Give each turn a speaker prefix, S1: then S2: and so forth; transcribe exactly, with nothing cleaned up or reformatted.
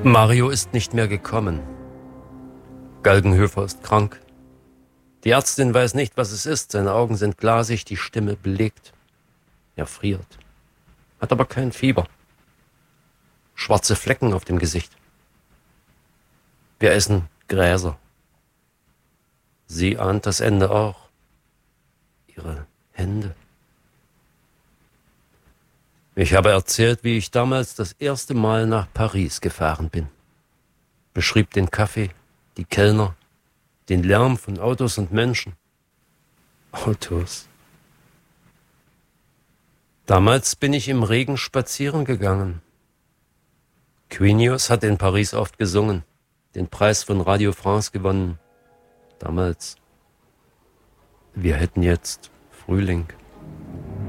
S1: Mario ist nicht mehr gekommen. Galgenhöfer ist krank. Die Ärztin weiß nicht, was es ist. Seine Augen sind glasig, die Stimme belegt. Er friert. Hat aber kein Fieber. Schwarze Flecken auf dem Gesicht. Wir essen Gräser. Sie ahnt das Ende auch. Ihre Hände. Ich habe erzählt, wie ich damals das erste Mal nach Paris gefahren bin. Beschrieb den Kaffee, die Kellner, den Lärm von Autos und Menschen. Autos. Damals bin ich im Regen spazieren gegangen. Quinius hat in Paris oft gesungen, den Preis von Radio France gewonnen. Damals. Wir hätten jetzt Frühling.